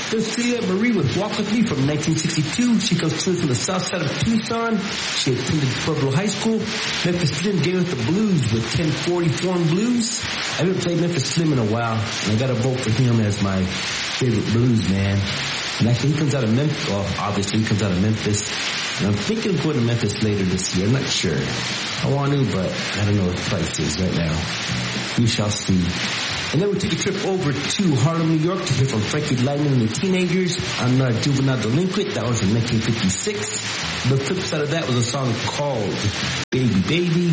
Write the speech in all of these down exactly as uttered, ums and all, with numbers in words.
There's Juliette Marie with Walk With Me from nineteen sixty-two. She comes to us from the south side of Tucson. She attended Pueblo High School. Memphis Slim gave us the blues with ten forty Foreign Blues. I haven't played Memphis Slim in a while, and I got to vote for him as my favorite blues man. And actually, he comes out of Memphis. Well, obviously, he comes out of Memphis. And I'm thinking of going to Memphis later this year. I'm not sure. I want to, but I don't know what the price is right now. We shall see. And then we took a trip over to Harlem, New York to hear from Frankie Lyman and the Teenagers. I'm Not a Juvenile Delinquent. That was in nineteen fifty-six. The flip side of that was a song called Baby Baby.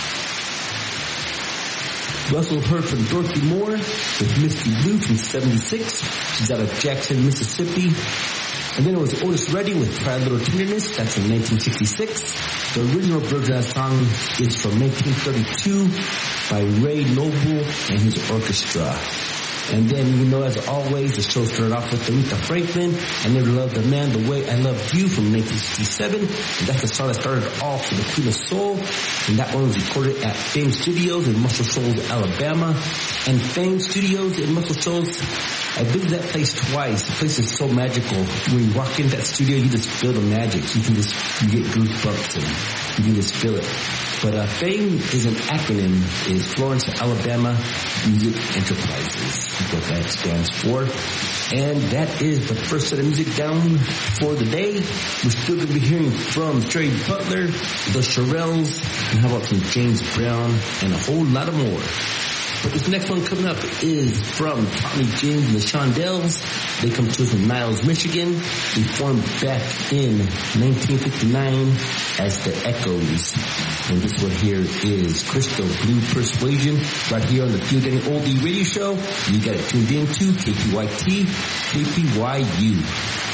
We also heard from Dorothy Moore with Misty Blue from seventy-six. She's out of Jackson, Mississippi. And then it was Otis Redding with Try a Little Tenderness. That's from nineteen sixty-six. The original version of that song is from nineteen thirty-two by Ray Noble and his orchestra. And then, you know, as always, the show started off with Aretha Franklin, I Never Loved a Man the Way I Loved You from nineteen sixty-seven. And that's the song that started off for the Queen of Soul. And that one was recorded at Fame Studios in Muscle Shoals, Alabama. And Fame Studios in Muscle Shoals, I visited that place twice. The place is so magical. When you walk into that studio, you just feel the magic. You can just, you get goosebumps and you can just feel it. But uh, FAME is an acronym, is Florence, Alabama Music Enterprises, what that stands for. And that is the first set of music down for the day. We're still going to be hearing from Jerry Butler, the Shirelles, and how about some James Brown, and a whole lot of more. But this next one coming up is from Tommy James and the Shondells. They come to us from Niles, Michigan. They formed back in nineteen fifty-nine as the Echoes. And this one here is Crystal Blue Persuasion right here on the Feel Getting Oldie radio show. You got it tuned in to K P Y T, K P Y U.